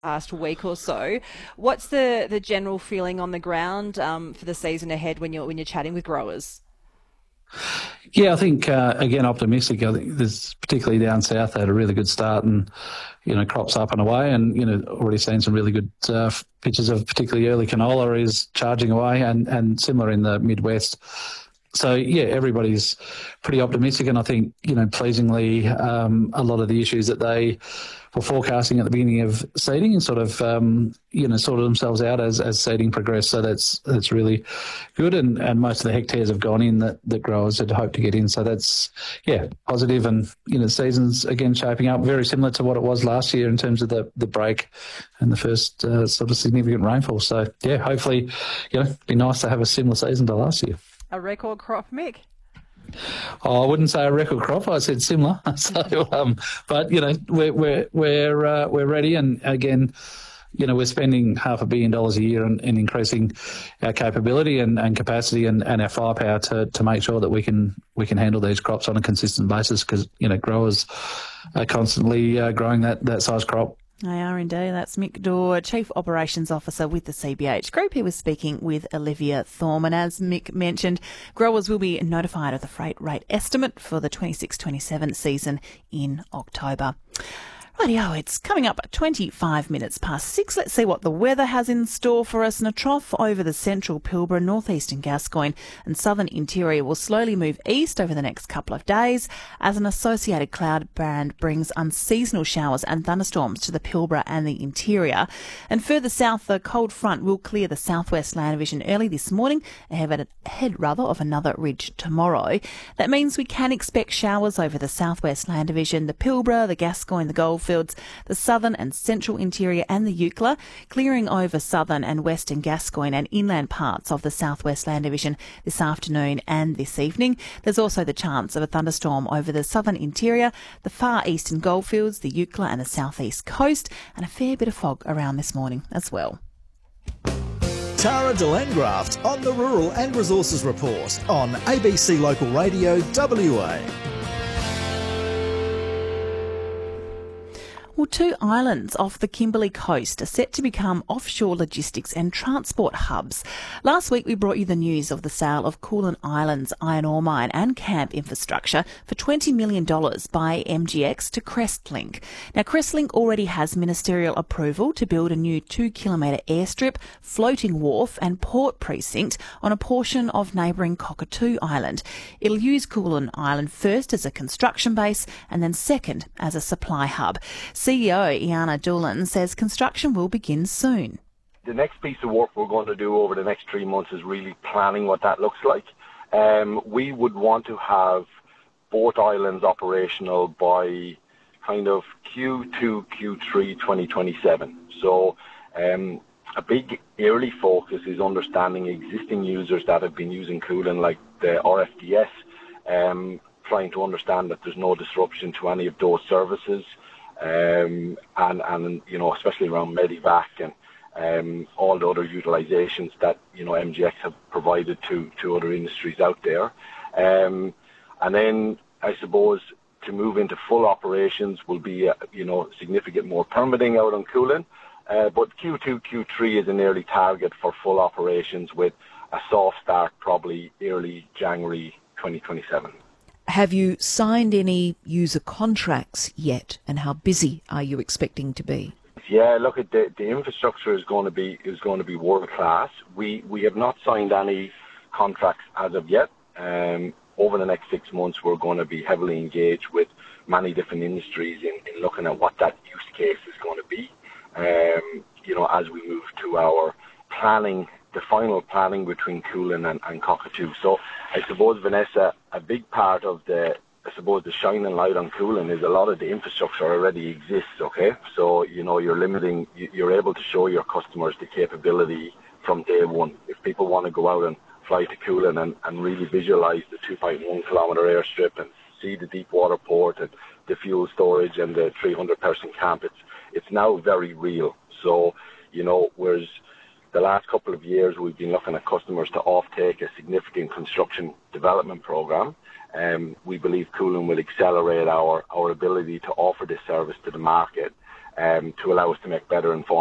past week or so. What's the general feeling on the ground for the season ahead when you're chatting with growers? Yeah, I think, again, optimistic. I think there's, particularly down south, they had a really good start and, crops up and away, and, already seen some really good pictures of particularly early canola is charging away, and similar in the Midwest. So, yeah, everybody's pretty optimistic, and I think, pleasingly, a lot of the issues that they were forecasting at the beginning of seeding and sort of themselves out as seeding progressed. So that's really good, and most of the hectares have gone in that growers had hoped to get in. So that's, positive, and, the season's, again, shaping up very similar to what it was last year in terms of the break and the first sort of significant rainfall. So, yeah, hopefully, it'd be nice to have a similar season to last year. A record crop, Mick? Oh, I wouldn't say a record crop. I said similar. So, but we're ready, and again, we're spending $500 million a year in increasing our capability and capacity and our firepower to make sure that we can handle these crops on a consistent basis, because growers are constantly growing that size crop. They are indeed. That's Mick Dorr, Chief Operations Officer with the CBH Group. He was speaking with Olivia Thorman. As Mick mentioned, growers will be notified of the freight rate estimate for the 26-27 season in October. Rightio, it's coming up at 25 minutes past 6. Let's see what the weather has in store for us. And a trough over the central Pilbara, northeastern Gascoyne and southern interior will slowly move east over the next couple of days as an associated cloud band brings unseasonal showers and thunderstorms to the Pilbara and the interior. And further south, the cold front will clear the southwest land division early this morning, ahead of another ridge tomorrow. That means we can expect showers over the southwest land division, the Pilbara, the Gascoyne, the Goldfields, the southern and central interior and the Eucla, clearing over southern and western Gascoyne and inland parts of the southwest land division this afternoon and this evening. There's also the chance of a thunderstorm over the southern interior, the far eastern Goldfields, the Eucla and the southeast coast, and a fair bit of fog around this morning as well. Tara de Landgraft on the Rural and Resources Report on ABC Local Radio WA. Well, 2 islands off the Kimberley coast are set to become offshore logistics and transport hubs. Last week we brought you the news of the sale of Koolan Island's iron ore mine and camp infrastructure for $20 million by MGX to Crestlink. Now, Crestlink already has ministerial approval to build a new 2-kilometre airstrip, floating wharf and port precinct on a portion of neighbouring Cockatoo Island. It'll use Koolan Island first as a construction base and then second as a supply hub. CEO Iana Doolan says construction will begin soon. The next piece of work we're going to do over the next 3 months is really planning what that looks like. We would want to have both islands operational by kind of Q2, Q3 2027. So a big early focus is understanding existing users that have been using Koolan, like the RFDS, trying to understand that there's no disruption to any of those services. And especially around Medivac and all the other utilizations that MGX have provided to other industries out there, and then I suppose to move into full operations will be significant more permitting out on Koolan, but Q2 Q3 is an early target for full operations with a soft start probably early January 2027. Have you signed any user contracts yet, and how busy are you expecting to be? Yeah, look, the infrastructure is going to be world class. We have not signed any contracts as of yet. Over the next 6 months, we're going to be heavily engaged with many different industries in looking at what that use case is going to be. As we move to our planning, the final planning between Koolan and Cockatoo. So I suppose, Vanessa, a big part of the shining light on Koolan is a lot of the infrastructure already exists, okay? So, you're able to show your customers the capability from day one. If people want to go out and fly to Koolan and really visualize the 2.1 kilometre airstrip and see the deep water port and the fuel storage and the 300-person camp, it's now very real. So, whereas the last couple of years, we've been looking at customers to offtake a significant construction development program. We believe Koolan will accelerate our ability to offer this service to the market to allow us to make better informed